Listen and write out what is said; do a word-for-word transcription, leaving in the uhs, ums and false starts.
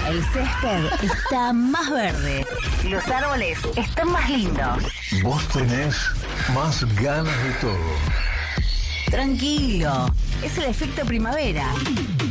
El césped está más verde. Los árboles están más lindos. Vos tenés más ganas de todo. Tranquilo, es el efecto primavera.